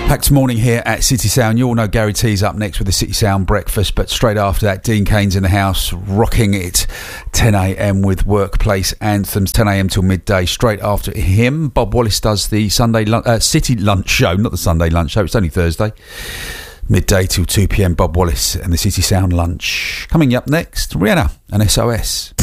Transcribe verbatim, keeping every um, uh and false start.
Packed morning here at City Sound. You all know Gary T's up next with the City Sound breakfast, but straight after that, Dean Kane's in the house, rocking it ten a.m. with workplace anthems, ten a.m. till midday. Straight after him, Bob Wallace does the Sunday lun- uh, City Lunch Show, not the Sunday Lunch Show, it's only Thursday. Midday till two p.m, Bob Wallace and the City Sound Lunch. Coming up next, Rihanna and S O S.